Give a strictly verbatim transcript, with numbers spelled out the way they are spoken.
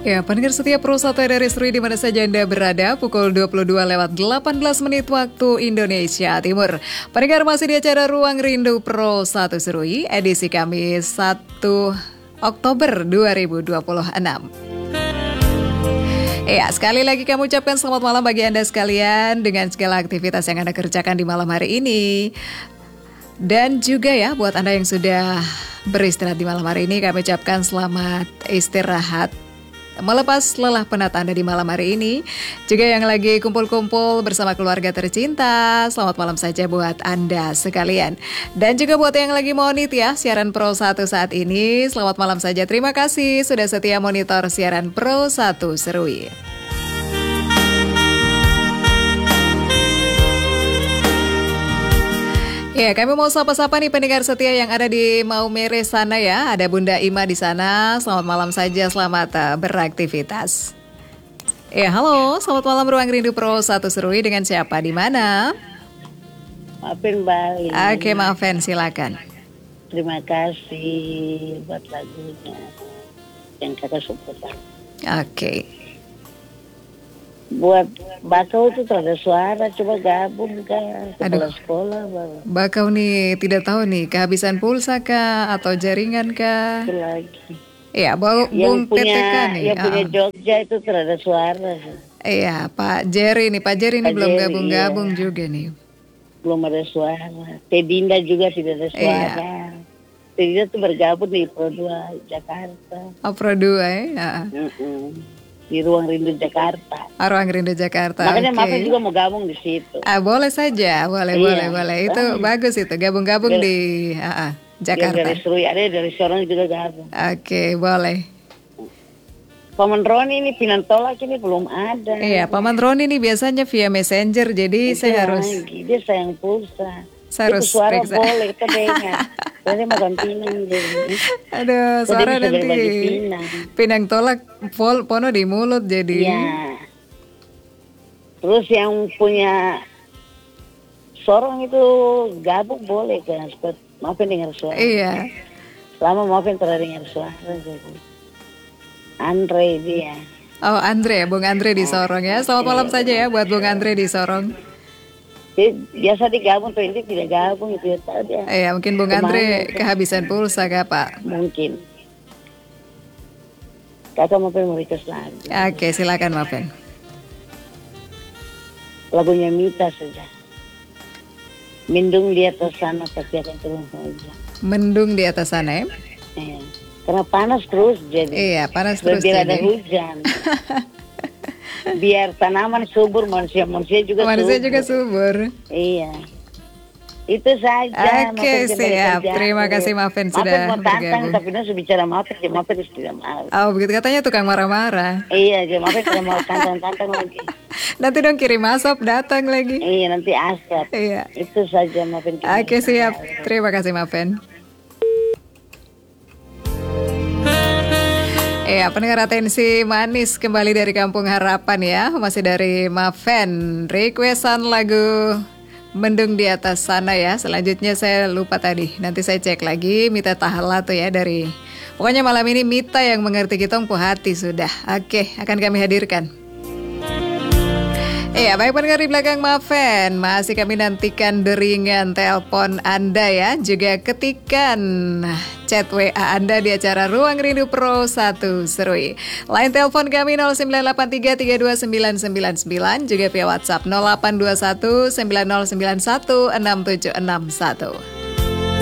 Ya, pendengar setia Pro satu R R I Serui di mana saja Anda berada, pukul dua puluh dua lewat delapan belas menit waktu Indonesia Timur. Pendengar masih di acara Ruang Rindu Pro satu Serui, edisi Kamis satu Oktober dua ribu dua puluh enam. Ya, sekali lagi kami ucapkan selamat malam bagi Anda sekalian dengan segala aktivitas yang Anda kerjakan di malam hari ini. Dan juga ya, buat Anda yang sudah beristirahat di malam hari ini, kami ucapkan selamat istirahat, melepas lelah penat Anda di malam hari ini. Juga yang lagi kumpul-kumpul bersama keluarga tercinta, selamat malam saja buat Anda sekalian. Dan juga buat yang lagi monit ya, siaran Pro satu saat ini, selamat malam saja. Terima kasih sudah setia monitor siaran Pro satu Serui. Ya, kami mau sapa-sapa nih pendengar setia yang ada di Maumere sana ya. Ada Bunda Ima di sana. Selamat malam saja, selamat uh, beraktivitas. Ya, halo, selamat malam Ruang Rindu Pro satu Serui, dengan siapa di mana? Maafin Bali. Oke, maafin, silakan. Terima kasih buat lagunya yang kakak suka. Oke. Buat Bakau itu ada suara, coba gabung kan kepala sekolah baru. Bakau nih tidak tahu nih kehabisan pulsa kah atau jaringan kah? Itu lagi. Iya, Bung yang punya, T T K nih. Yang punya Jogja itu terada suara. Iya, Pak Jerry nih, Pak Jerry ini Pak belum Jerry, gabung-gabung iya. juga nih. Belum ada suara. Tedinda juga tidak ada suara. Iya. Tedinda tuh bergabung di Pro dua Jakarta. Oh, Pro dua ya. Mm-mm. Di Ruang Rindu Jakarta. Oh, Ruang Rindu Jakarta. Makanya okay. Maafin juga mau gabung di situ. Ah, boleh saja, boleh, Iya. boleh, boleh. Itu Ah. bagus itu, gabung-gabung Biar, di ah, ah, Jakarta. Dari Serui ada, dari Sorong juga gabung. Oke, okay, boleh. Paman Roni ini Pinantolak ini belum ada. Iya, Paman Roni ini biasanya via Messenger, jadi itu saya harus. Lagi. Dia sayang pulsa. Saya harus itu suara periksa. boleh, kita dengar. Jadi makan pinang deh. Aduh, suara bisa nanti pinang. pinang tolak pol, pono di mulut jadi. Iya. Terus yang punya Sorong itu gabung boleh kan? Maafin dengar suara. Iya. Selama maafin terdengar suara. Jadi. Andre dia. Oh, Andre, Bung Andre di Sorong ya. Selamat malam saja ya buat Bung Andre di Sorong. Dia, biasa digabung tuh, ini tidak gabung itu ya tadi. Iya, mungkin Bung Kemana Andre itu? kehabisan pulsa kah, Pak? Mungkin. Kakak mau pengen request lagu. Oke, silakan maafin. Lagunya Mita saja. Mendung di atas sana tapi akan turun hujan. Mendung di atas sana ya? Iya. Karena panas terus jadi. Iya, panas terus biar jadi. ada hujan. Biar tanaman subur, manusia-manusia juga manusia subur. juga subur. Iya. Itu saja. Oke, siap. Terima kasih Maafin sudah mau tantang, bergabung. tapi dia sudah bicara Maafin, dia Maafin tidak mau. Oh, begitu katanya tukang marah-marah. Iya, dia Maafin tidak mau tantang-tantang lagi. Nanti dong kirim asap datang lagi. Iya, nanti asap. Iya. Itu saja Maafin. Oke, siap. Terima kasih Maafin. Ya, pendengar atensi manis kembali dari Kampung Harapan ya. Masih dari Maven. Requestan lagu Mendung di atas sana ya. Selanjutnya saya lupa tadi. Nanti saya cek lagi. Mita Tahala tuh ya dari. Pokoknya malam ini Mita yang mengerti kita empu hati sudah. Oke, akan kami hadirkan. Iya, baik pendengar di belakang Maven, masih kami nantikan deringan telepon Anda ya. Juga ketikan chat W A Anda di acara Ruang Rindu Pro satu Serui. Line telepon kami nol sembilan delapan tiga tiga dua sembilan sembilan sembilan, juga via WhatsApp nol delapan dua satu sembilan nol sembilan satu enam tujuh enam satu.